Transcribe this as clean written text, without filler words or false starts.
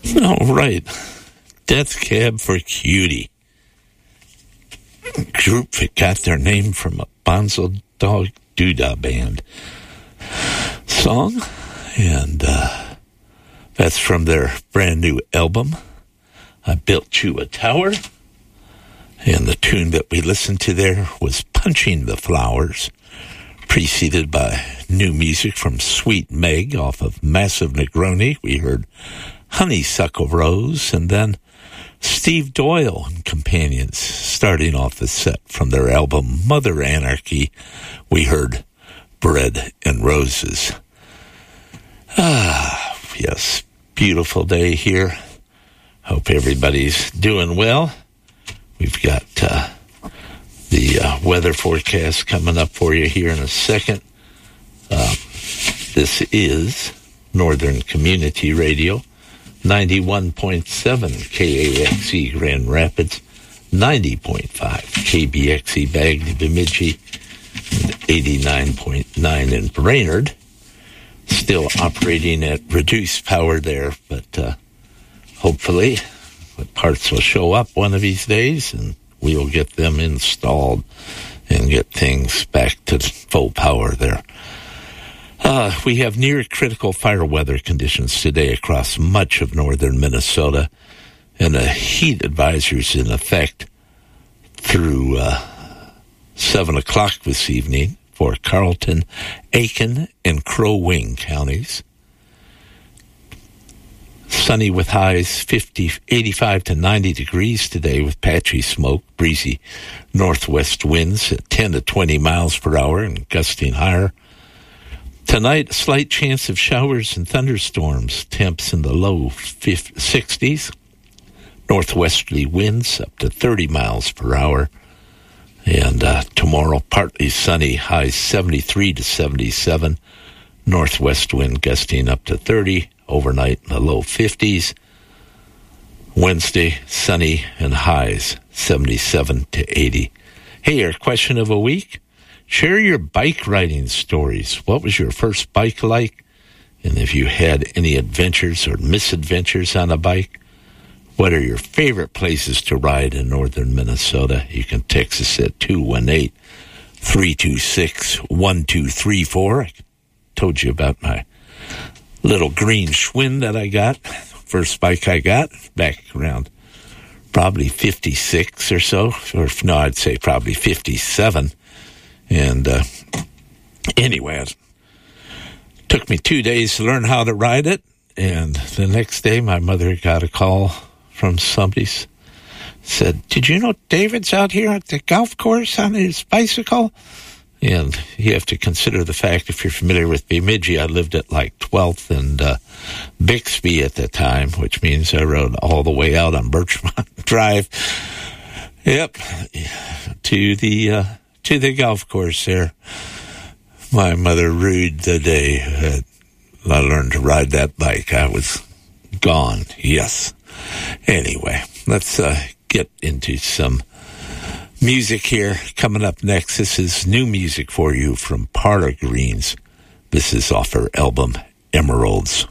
All right. Death Cab for Cutie. Group that got their name from a Bonzo Dog Doodah Band song. And that's from their brand new album, I Built You a Tower. And the tune that we listened to there was Punching the Flowers, preceded by new music from Sweet Meg off of Massive Negroni. We heard Honeysuckle Rose, and then Steve Doyle and Companions starting off the set from their album Mother Anarchy. We heard Bread and Roses. Yes, beautiful day here. Hope everybody's doing well. We've got the weather forecast coming up for you here in a second. This is Northern Community Radio, 91.7 KAXE Grand Rapids, 90.5 KBXE Bagney Bemidji, and 89.9 in Brainerd. Still operating at reduced power there, but hopefully the parts will show up one of these days and we'll get them installed and get things back to full power there. We have near critical fire weather conditions today across much of northern Minnesota, and a heat advisory is in effect through 7 o'clock this evening for Carlton, Aiken, and Crow Wing counties. Sunny with highs 85 to 90 degrees today with patchy smoke, breezy northwest winds at 10 to 20 miles per hour and gusting higher. Tonight, a slight chance of showers and thunderstorms, temps in the low 60s, northwesterly winds up to 30 miles per hour. And tomorrow, partly sunny, highs 73 to 77, northwest wind gusting up to 30, overnight in the low 50s. Wednesday, sunny and highs 77 to 80. Hey, our question of a week. Share your bike riding stories. What was your first bike like? And if you had any adventures or misadventures on a bike, what are your favorite places to ride in northern Minnesota? You can text us at 218-326-1234. I told you about my little green Schwinn that I got. First bike I got back around probably 56 or so. Or no, I'd say probably 57. And anyway, it took me 2 days to learn how to ride it. And the next day, my mother got a call from somebody, said, "Did you know David's out here at the golf course on his bicycle?" And you have to consider the fact, if you're familiar with Bemidji, I lived at like 12th and Bixby at the time, which means I rode all the way out on Birchmont Drive. Yep, to the golf course there. My mother rued the day that I learned to ride that bike. I was gone, yes. Anyway, let's get into some music here. Coming up next, this is new music for you from Parlor Greens. This is off her album, Emeralds.